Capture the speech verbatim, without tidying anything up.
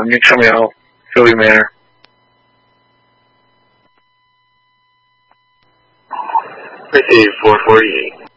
on Neutral Mail, Philly Manor. Receive four forty-eight.